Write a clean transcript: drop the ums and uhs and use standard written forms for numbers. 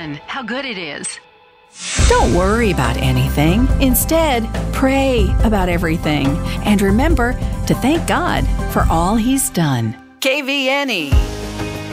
heaven, how good it is. Don't worry about anything. Instead, pray about everything. And remember to thank God for all He's done. KVNE.